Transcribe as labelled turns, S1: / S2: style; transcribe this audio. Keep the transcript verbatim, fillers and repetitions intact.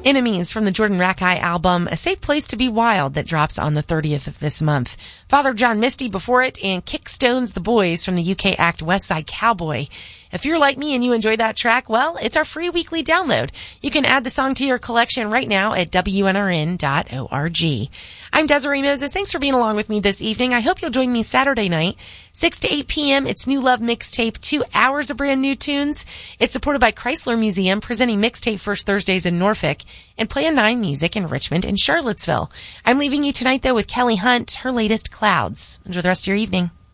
S1: Enemies from the Jordan Rakei album, A Safe Place to Be Wild, that drops on the thirtieth of this month. Father John Misty before it, and Kickstones the Boys from the U K act West Side Cowboy. If you're like me and you enjoy that track, well, it's our free weekly download. You can add the song to your collection right now at W N R N dot org. I'm Desiree Moses. Thanks for being along with me this evening. I hope you'll join me Saturday night, six to eight p.m. It's New Love Mixtape, two hours of brand new tunes. It's supported by Chrysler Museum, presenting Mixtape First Thursdays in Norfolk, and Plan nine Music in Richmond and Charlottesville. I'm leaving you tonight, though, with Kelly Hunt, her latest Clouds. Enjoy the rest of your evening.